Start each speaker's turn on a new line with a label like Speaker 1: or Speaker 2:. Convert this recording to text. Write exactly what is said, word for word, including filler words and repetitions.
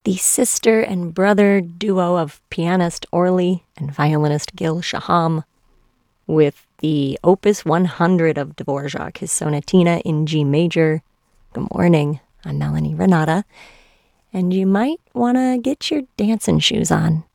Speaker 1: the sister and brother duo of pianist Orly and violinist Gil Shaham, with the Opus one hundred of Dvorak, his Sonatina in G major. Good morning, I'm Melanie Renata, and you might want to get your dancing shoes on.